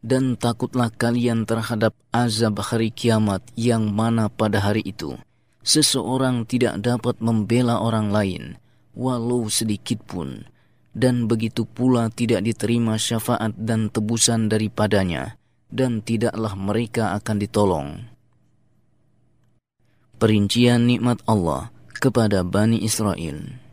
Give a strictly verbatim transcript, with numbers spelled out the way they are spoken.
Dan takutlah kalian terhadap azab hari kiamat, yang mana pada hari itu seseorang tidak dapat membela orang lain walau sedikit pun, dan begitu pula tidak diterima syafaat dan tebusan daripadanya, dan tidaklah mereka akan ditolong. Perincian nikmat Allah kepada Bani Israel.